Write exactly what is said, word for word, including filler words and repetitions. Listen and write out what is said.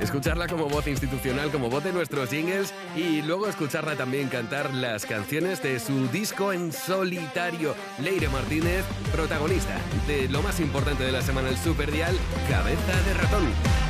Escucharla como voz institucional, como voz de nuestros jingles y luego escucharla también cantar las canciones de su disco en solitario. Leire Martínez, protagonista de lo más importante de la semana, el Superdial, Cabeza de Ratón.